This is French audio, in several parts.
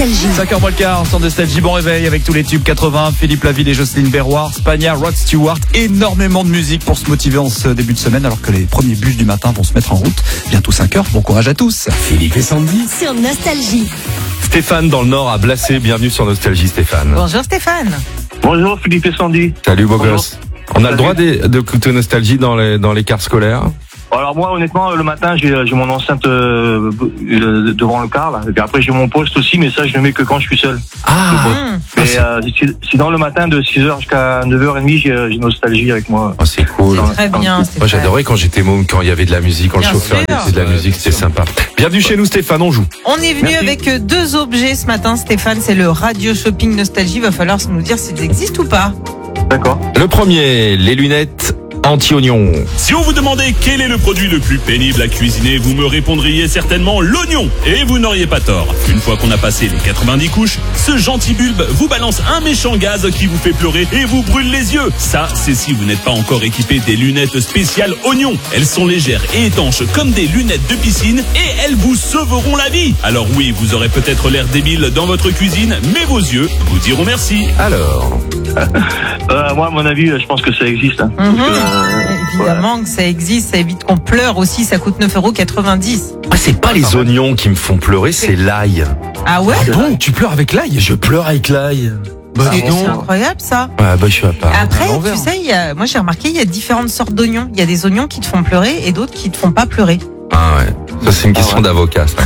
Nostalgie. 5h15 sur Nostalgie, bon réveil avec tous les tubes 80, Philippe Laville et Jocelyne Berroir, Spagna, Rod Stewart, énormément de musique pour se motiver en ce début de semaine alors que les premiers bus du matin vont se mettre en route. Bientôt 5h, bon courage à tous. Philippe et Sandy. Sur Nostalgie. Stéphane dans le Nord à Blassé, bienvenue sur Nostalgie Stéphane. Bonjour Stéphane. Bonjour Philippe et Sandy. Salut beau Bonjour. gosse. On a le droit d'écouter Nostalgie dans les cars scolaires? Alors moi honnêtement le matin j'ai mon enceinte devant le car là. Et puis après j'ai mon poste aussi, mais ça je le mets que quand je suis seul. Mais sinon le matin de 6h jusqu'à 9h30 j'ai Nostalgie avec moi. Oh, c'est cool. Très bien Stéphane. Moi j'adorais quand j'étais môme, quand il y avait de la musique, quand Bien le chauffeur sûr. mettait de la musique, c'était sympa. Bienvenue chez nous Stéphane, on joue. On est venu Merci. avec deux objets ce matin Stéphane, c'est le radio shopping Nostalgie, il va falloir nous dire s'ils existent ou pas. D'accord. Le premier, les lunettes anti-oignon. Si on vous demandait quel est le produit le plus pénible à cuisiner, vous me répondriez certainement l'oignon. Et vous n'auriez pas tort. Une fois qu'on a passé les 90 couches, ce gentil bulbe vous balance un méchant gaz qui vous fait pleurer et vous brûle les yeux. Ça, c'est si vous n'êtes pas encore équipé des lunettes spéciales oignon. Elles sont légères et étanches comme des lunettes de piscine et elles vous sauveront la vie. Alors oui, vous aurez peut-être l'air débile dans votre cuisine, mais vos yeux vous diront merci. Alors, Moi à mon avis je pense que ça existe. Hein. Évidemment que ça existe, ça évite qu'on pleure aussi, ça coûte 9,90 €. moi c'est pas les oignons qui me font pleurer, c'est l'ail. Ah ouais? Bon, tu pleures avec l'ail? Je pleure avec l'ail. Bah dis C'est donc. incroyable ça. Ouais, bah je suis pas. Après, à l'envers. tu sais, moi j'ai remarqué, il y a différentes sortes d'oignons. Il y a des oignons qui te font pleurer et d'autres qui te font pas pleurer. Ah ouais. Ça c'est une question ouais. d'avocat ça.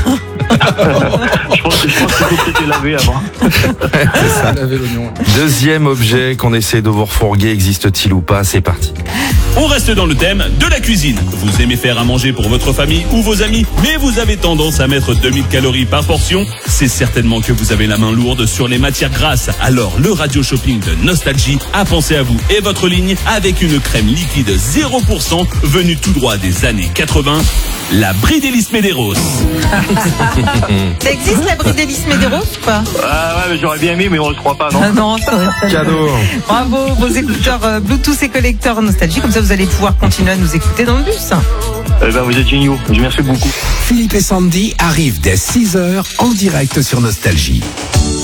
Je pense qu'il faut peut-être les laver avant. C'est ça. Deuxième objet qu'on essaie de vous refourguer, existe-t-il ou pas? C'est parti. On reste dans le thème de la cuisine. Vous aimez faire à manger pour votre famille ou vos amis, mais vous avez tendance à mettre 2000 calories par portion. C'est certainement que vous avez la main lourde sur les matières grasses. Alors le radio shopping de Nostalgie a pensé à vous et votre ligne avec une crème liquide 0% venue tout droit des années 80, la Bridellis Medeiros. Ça existe la Bridellis Medeiros ou pas? Ah ouais mais j'aurais bien aimé mais on le croit pas non. Ah non, ça aurait pas Cadeau. Bravo, vos écouteurs Bluetooth et collecteurs Nostalgie, comme ça vous allez pouvoir continuer à nous écouter dans le bus. Eh ben vous êtes géniaux. Merci beaucoup. Philippe et Sandy arrivent dès 6h en direct sur Nostalgie.